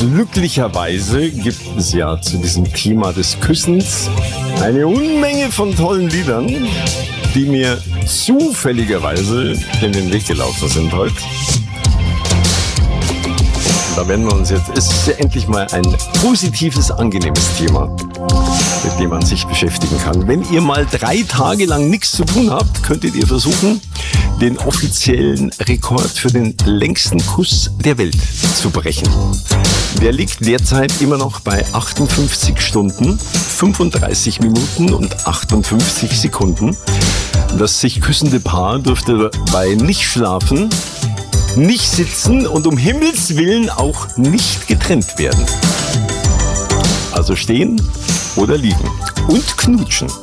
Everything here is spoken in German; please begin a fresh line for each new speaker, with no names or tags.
Glücklicherweise gibt es ja zu diesem Thema des Küssens eine Unmenge von tollen Liedern, die mir zufälligerweise in den Weg gelaufen sind heute. Da werden wir uns jetzt, es ist ja endlich mal ein positives, angenehmes Thema, mit dem man sich beschäftigen kann. Wenn ihr mal 3 Tage lang nichts zu tun habt, könntet ihr versuchen, den offiziellen Rekord für den längsten Kuss der Welt zu brechen. Der liegt derzeit immer noch bei 58 Stunden, 35 Minuten und 58 Sekunden. Das sich küssende Paar dürfte dabei nicht schlafen, nicht sitzen und um Himmels Willen auch nicht getrennt werden. Also stehen oder liegen und knutschen.